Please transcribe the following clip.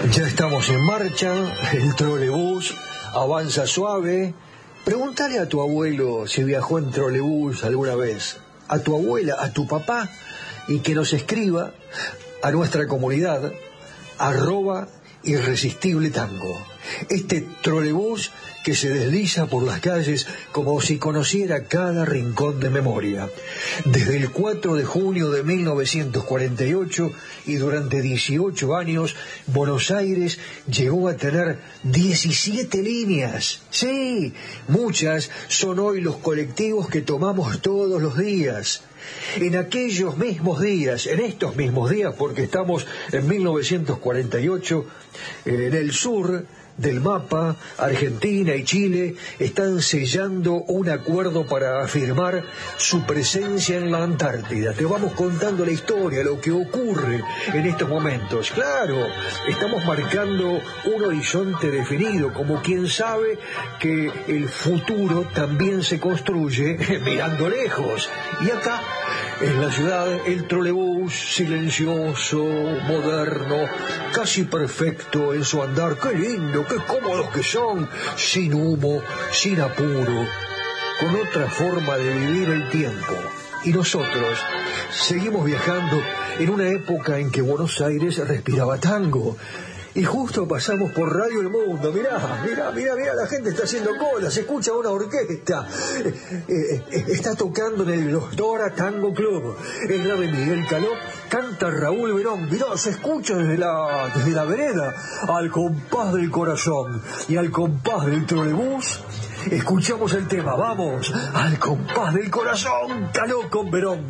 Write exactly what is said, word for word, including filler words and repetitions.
Ya estamos en marcha, el trolebús avanza suave. Pregúntale a tu abuelo si viajó en trolebús alguna vez, a tu abuela, a tu papá, y que nos escriba a nuestra comunidad, arroba irresistible tango. Este trolebús que se desliza por las calles como si conociera cada rincón de memoria. Desde el cuatro de junio de mil novecientos cuarenta y ocho y durante dieciocho años, Buenos Aires llegó a tener diecisiete líneas. Sí, muchas son hoy los colectivos que tomamos todos los días. En aquellos mismos días, en estos mismos días, porque estamos en mil novecientos cuarenta y ocho, en el sur del mapa, Argentina y Chile están sellando un acuerdo para afirmar su presencia en la Antártida. Te vamos contando la historia, lo que ocurre en estos momentos. Claro, estamos marcando un horizonte definido, como quien sabe que el futuro también se construye mirando lejos. Y acá, en la ciudad, el trolebús silencioso, moderno, casi perfecto en su andar. ¡Qué lindo, qué cómodos que son! Sin humo, sin apuro, con otra forma de vivir el tiempo. Y nosotros seguimos viajando en una época en que Buenos Aires respiraba tango. Y justo pasamos por Radio El Mundo. Mirá, mirá, mirá, mirá, la gente está haciendo cola, se escucha una orquesta. Eh, eh, eh, está tocando en el Dora Tango Club. Es la de Miguel Caló, canta Raúl Verón. Mirá, se escucha desde la, desde la vereda, al compás del corazón y al compás del trolebús. Escuchamos el tema, vamos, al compás del corazón, Caló con Verón.